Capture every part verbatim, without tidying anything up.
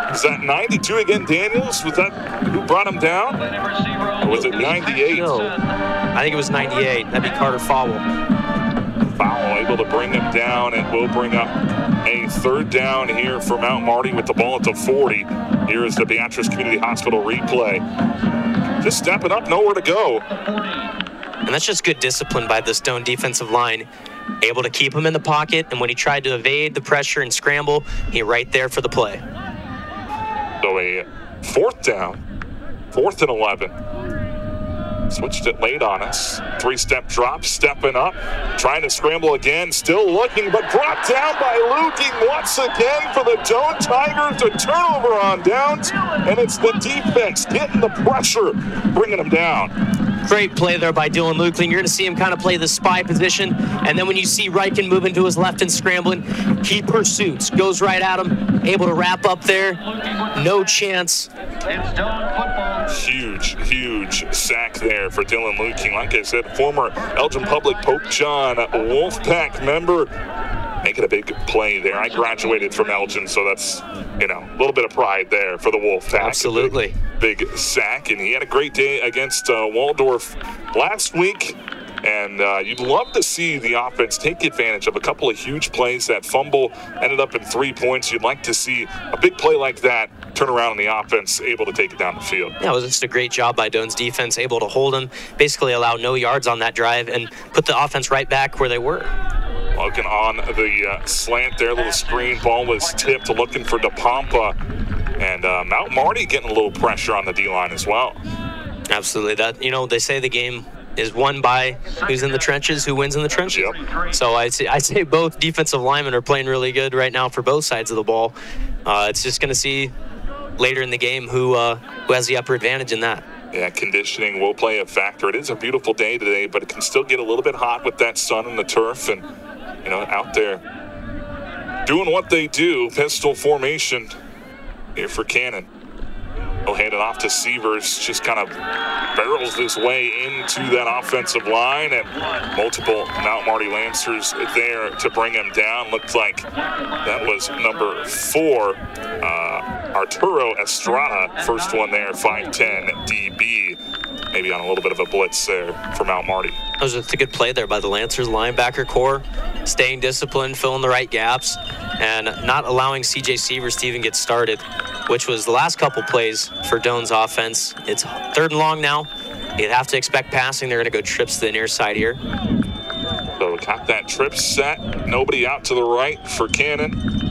Is that ninety-two again, Daniels? Was that who brought him down? Or was it ninety-eight? No, I think it was ninety-eight. That'd be Carter Fowle. Fowle able to bring him down, and will bring up a third down here for Mount Marty with the ball at the forty. Here is the Beatrice Community Hospital replay. Just stepping up, nowhere to go. And that's just good discipline by the Stone defensive line. Able to keep him in the pocket, and when he tried to evade the pressure and scramble, he right there for the play. So a fourth down, fourth and eleven. Switched it late on us. Three-step drop, stepping up, trying to scramble again, still looking, but brought down by Luking once again for the Doane Tigers. A turnover on downs, and it's the defense getting the pressure, bringing them down. Great play there by Dylan Luking. You're going to see him kind of play the spy position, and then when you see Riken moving to his left and scrambling, he pursues, goes right at him, able to wrap up there. No chance. It's Doane football. Huge, huge sack there for Dylan Luking. Like I said, former Elgin Public Pope John Wolfpack member, making a big play there. I graduated from Elgin, so that's, you know, a little bit of pride there for the Wolfpack. Absolutely. Big, big sack, and he had a great day against uh, Waldorf last week. And uh, you'd love to see the offense take advantage of a couple of huge plays. That fumble ended up in three points. You'd like to see a big play like that turn around, and the offense able to take it down the field. Yeah, it was just a great job by Doane's defense, able to hold him, basically allow no yards on that drive, and put the offense right back where they were. Looking on the uh, slant there, little screen, ball was tipped, looking for DePompa. And uh, Mount Marty getting a little pressure on the D-line as well. Absolutely. That, you know, they say the game is won by who's in the trenches, who wins in the trenches. Yep. So I'd say, I'd say both defensive linemen are playing really good right now for both sides of the ball. Uh, it's just going to see later in the game who uh, who has the upper advantage in that. Yeah, conditioning will play a factor. It is a beautiful day today, but it can still get a little bit hot with that sun and the turf, and, you know, out there doing what they do, pistol formation here for Cannon. He'll hand it off to Sievers, just kind of barrels his way into that offensive line, and multiple Mount Marty Lancers there to bring him down. Looked like that was number four, uh, Arturo Estrada, first one there, five ten D B. Maybe on a little bit of a blitz there for Mount Marty. That was just a good play there by the Lancers linebacker core, staying disciplined, filling the right gaps, and not allowing C J Sievers to even get started, which was the last couple plays for Doane's offense. It's third and long now. You'd have to expect passing. They're going to go trips to the near side here. So got that trip set. Nobody out to the right for Cannon.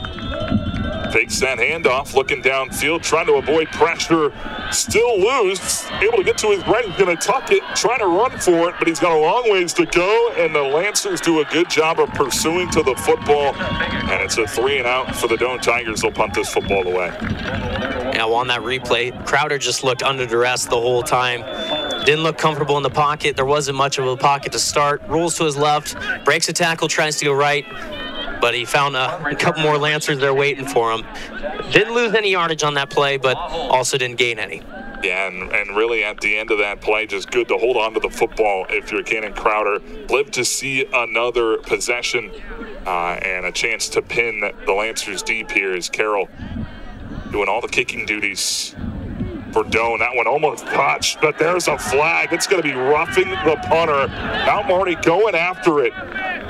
Fakes that handoff, looking downfield, trying to avoid pressure. Still loose, able to get to his right. He's going to tuck it, trying to run for it, but he's got a long ways to go, and the Lancers do a good job of pursuing to the football, and it's a three and out for the Doane Tigers. They'll punt this football away. Yeah, well, on that replay, Crowder just looked under duress the whole time. Didn't look comfortable in the pocket. There wasn't much of a pocket to start. Rolls to his left, breaks a tackle, tries to go right, but he found a, a couple more Lancers there waiting for him. Didn't lose any yardage on that play, but also didn't gain any. Yeah, and, and really at the end of that play, just good to hold on to the football if you're Cannon Crowder. Live to see another possession uh, and a chance to pin the Lancers deep here as Carroll doing all the kicking duties for Doane. That one almost touched, but there's a flag. It's going to be roughing the punter. Mount Marty going after it.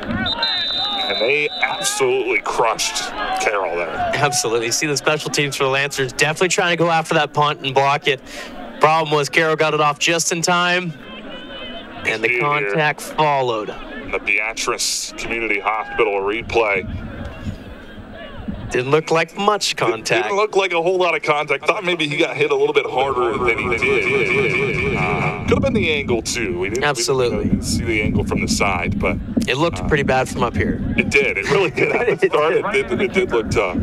And they absolutely crushed Carroll there. Absolutely. You see the special teams for the Lancers definitely trying to go after that punt and block it. Problem was Carroll got it off just in time, and the contact followed. The Beatrice Community Hospital replay. Didn't look like much contact. Didn't look like a whole lot of contact. Thought maybe he got hit a little bit harder than he did. Uh, could have been the angle, too. We didn't, Absolutely. We didn't see the angle from the side, but it looked uh, pretty bad from up here. It did. It really did. At the start, it did, it did look tough.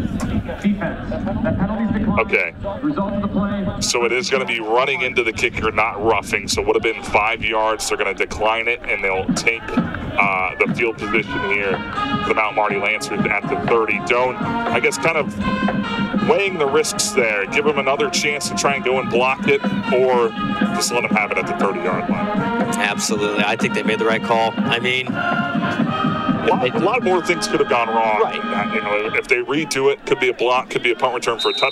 Okay. So it is going to be running into the kicker, not roughing. So it would have been five yards. They're going to decline it, and they'll take uh, the field position here for the Mount Marty Lancers at the thirty. Doane, I guess, kind of weighing the risks there. Give them another chance to try and go and block it, or just let them have it at the thirty-yard line. Absolutely. I think they made the right call. I mean, a lot, a lot more things could have gone wrong. Right. You know, if they redo it, could be a block, could be a punt return for a touchdown.